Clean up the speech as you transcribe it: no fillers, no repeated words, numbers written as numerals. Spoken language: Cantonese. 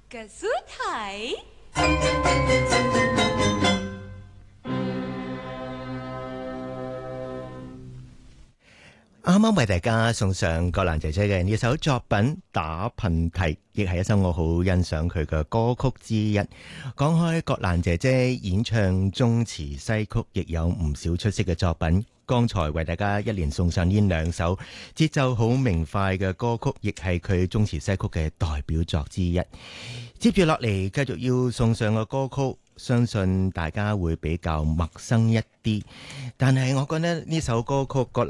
Gesundheit。 啱啱為大家送上葛蘭姐姐嘅呢首作品《打噴嚏》，亦係一首我好欣賞佢嘅歌曲之一。講開葛蘭姐姐演唱中詞西曲，亦有唔少出色嘅作品。剛才為大家一連送上呢兩首節奏好明快嘅歌曲，亦係佢中詞西曲嘅代表作之一。接住落嚟，繼續要送上嘅歌曲，相信大家會比較陌生一啲，但係我覺得呢首歌曲葛蘭